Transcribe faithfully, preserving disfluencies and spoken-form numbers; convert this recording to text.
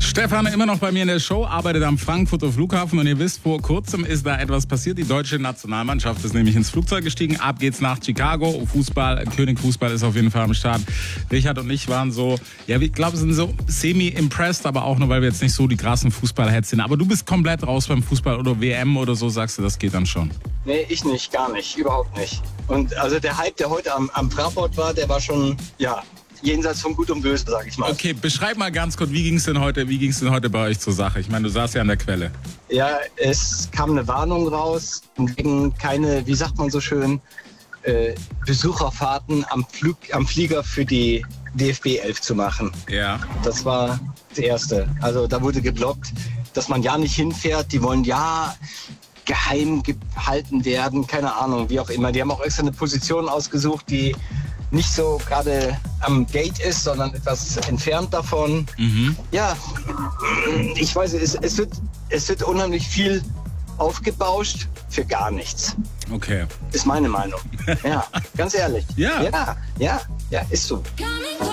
Stefan immer noch bei mir in der Show, arbeitet am Frankfurter Flughafen und ihr wisst, vor kurzem ist da etwas passiert. Die deutsche Nationalmannschaft ist nämlich ins Flugzeug gestiegen. Ab geht's nach Chicago. Fußball, König Fußball ist auf jeden Fall am Start. Richard und ich waren so, ja, ich glaube, sind so semi-impressed, aber auch nur, weil wir jetzt nicht so die krassen Fußballheads sind. Aber du bist komplett raus beim Fußball oder W M oder so, sagst du, das geht dann schon. Nee, ich nicht, gar nicht, überhaupt nicht. Und also der Hype, der heute am, am Fraport war, der war schon, ja, jenseits von Gut und Böse, sag ich mal. Okay, beschreib mal ganz kurz, wie ging's denn heute, wie ging's denn heute bei euch zur Sache? Ich meine, du saßt ja an der Quelle. Ja, es kam eine Warnung raus, wegen keine, wie sagt man so schön, äh, Besucherfahrten am, Flug, am Flieger für die D F B elf zu machen. Ja. Das war das Erste. Also da wurde geblockt, dass man ja nicht hinfährt. Die wollen ja geheim gehalten werden, keine Ahnung, wie auch immer. Die haben auch extra eine Position ausgesucht, die nicht so gerade am Gate ist, sondern etwas entfernt davon. Mhm. Ja, ich weiß, es, es, wird, es wird unheimlich viel aufgebauscht für gar nichts. Okay. Ist meine Meinung. Ja, ganz ehrlich. Ja. Ja, ja, ja, ist so.